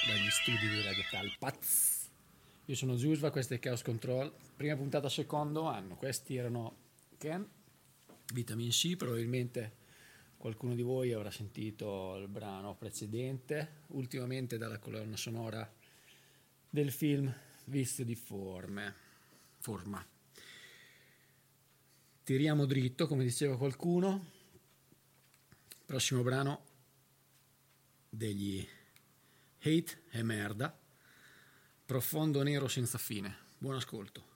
dagli studi di Radio Talpaz. Io sono Giusva, questo è Chaos Control, prima puntata secondo anno. Questi erano Ken, Vitamin C. Probabilmente qualcuno di voi avrà sentito il brano precedente, ultimamente dalla colonna sonora del film Vizio di Forma. Tiriamo dritto, come diceva qualcuno. Prossimo brano degli Hate e Merda, Profondo Nero senza fine. Buon ascolto.